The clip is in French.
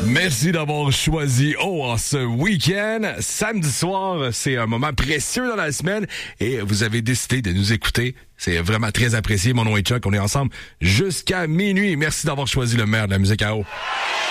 Merci d'avoir choisi en ce week-end. Samedi soir, c'est un moment précieux dans la semaine et vous avez décidé de nous écouter. C'est vraiment très apprécié. Mon nom est Chuck. On est ensemble jusqu'à minuit. Merci d'avoir choisi le meilleur de la musique à eau.